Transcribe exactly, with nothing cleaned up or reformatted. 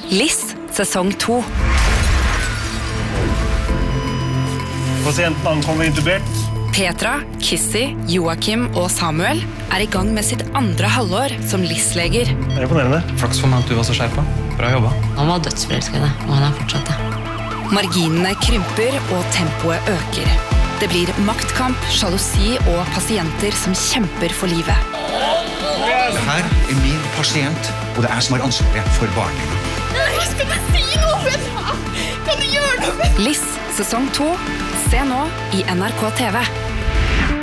Liss, sesong to. Pasienten ankommer intubert. Petra, Kissy, Joachim og Samuel er i gang med sitt andre halvår som Liss-leger. Det er imponerende. Flaks for meg at du var så skjerpa. Bra jobba. Han var dødsforelsket, og han er fortsatt det. Marginene krymper og tempoet øker. Det blir maktkamp, sjalusi og pasienter som kjemper for livet. Det her er min pasient, og det er jeg som har ansvaret for barnet. Jeg skal ikke si noe! Kan du gjøre noe? Liss, sesong to. Se nå i N R K T V.